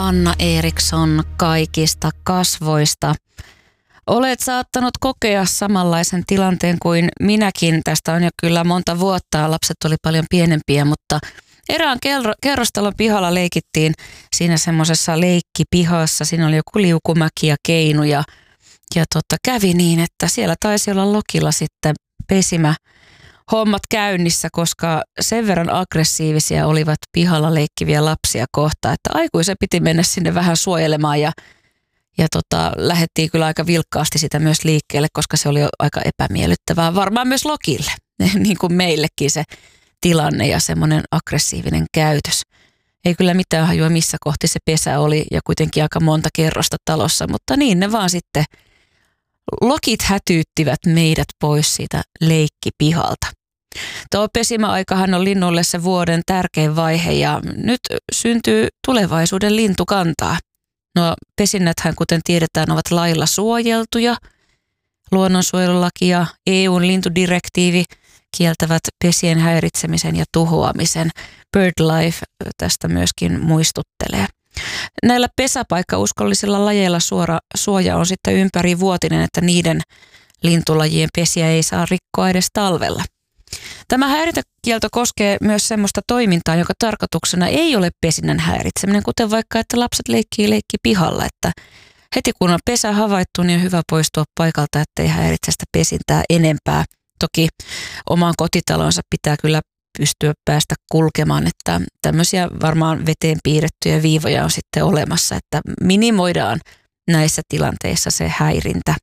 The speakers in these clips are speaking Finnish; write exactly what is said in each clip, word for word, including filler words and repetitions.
Anna Eriksson kaikista kasvoista. Olet saattanut kokea samanlaisen tilanteen kuin minäkin. Tästä on jo kyllä monta vuotta. Lapset oli paljon pienempiä, mutta erään kerrostalon pihalla leikittiin siinä semmoisessa leikkipihassa. Siinä oli joku liukumäki ja keinu ja, ja tota, kävi niin, että siellä taisi olla lokilla sitten pesimä hommat käynnissä, koska sen verran aggressiivisia olivat pihalla leikkiviä lapsia kohtaan, että aikuisen piti mennä sinne vähän suojelemaan ja, ja tota, lähdettiin kyllä aika vilkkaasti sitä myös liikkeelle, koska se oli aika epämiellyttävää varmaan myös lokille, niin kuin meillekin se tilanne ja semmoinen aggressiivinen käytös. Ei kyllä mitään hajua missä kohti se pesä oli ja kuitenkin aika monta kerrosta talossa, mutta niin ne vaan sitten lokit hätyyttivät meidät pois siitä leikkipihalta. Tuo pesimäaikahan on linnulle se vuoden tärkein vaihe ja nyt syntyy tulevaisuuden lintukantaa. No pesinnäthän, kuten tiedetään, ovat lailla suojeltuja. Luonnonsuojelulaki ja E U:n lintudirektiivi kieltävät pesien häiritsemisen ja tuhoamisen. BirdLife tästä myöskin muistuttelee. Näillä pesäpaikkauskollisilla lajeilla suora suoja on sitten ympärivuotinen, että niiden lintulajien pesiä ei saa rikkoa edes talvella. Tämä häirintäkielto koskee myös sellaista toimintaa, joka tarkoituksena ei ole pesinnän häiritseminen, kuten vaikka, että lapset leikkii leikki pihalla, että heti kun on pesä havaittu, niin on hyvä poistua paikalta, ettei häiritse sitä pesintää enempää. Toki omaan kotitalonsa pitää kyllä pystyä päästä kulkemaan, että tämmöisiä varmaan veteen piirrettyjä viivoja on sitten olemassa, että minimoidaan näissä tilanteissa se häirintä.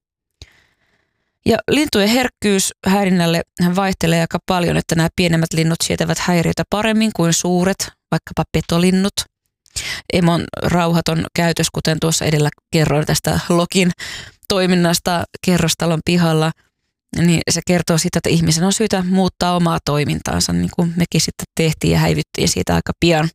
Ja lintujen herkkyys häirinnälle vaihtelee aika paljon, että nämä pienemmät linnut sietävät häiriötä paremmin kuin suuret, vaikkapa petolinnut. Emon rauhaton käytös, kuten tuossa edellä kerroin tästä lokin toiminnasta kerrostalon pihalla, niin se kertoo siitä, että ihmisen on syytä muuttaa omaa toimintaansa, niin kuin mekin sitten tehtiin ja häivyttiin siitä aika pian.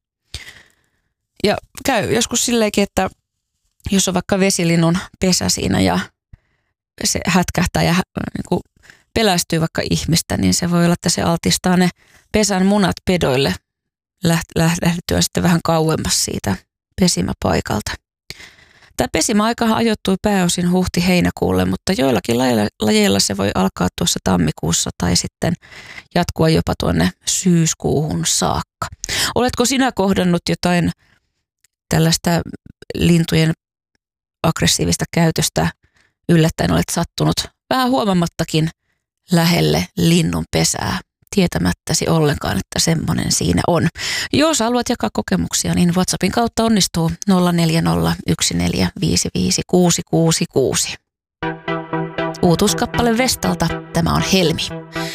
Ja käy joskus silleenkin, että jos on vaikka vesilinnun pesä siinä ja se hätkähtää ja niin kuin pelästyy vaikka ihmistä, niin se voi olla, että se altistaa ne pesän munat pedoille lähdettyä sitten vähän kauemmas siitä pesimäpaikalta. Tämä pesimäaikahan ajoittui pääosin huhti-heinäkuulle, mutta joillakin lajeilla se voi alkaa tuossa tammikuussa tai sitten jatkua jopa tuonne syyskuuhun saakka. Oletko sinä kohdannut jotain tällaista lintujen aggressiivista käytöstä? Yllättäen olet sattunut vähän huomamattakin lähelle linnun pesää, tietämättäsi ollenkaan, että semmoinen siinä on. Jos haluat jakaa kokemuksia, niin WhatsAppin kautta onnistuu nolla neljä nolla yksi neljä viisi viisi kuusi kuusi kuusi. Uutuuskappale Vestalta, tämä on Helmi.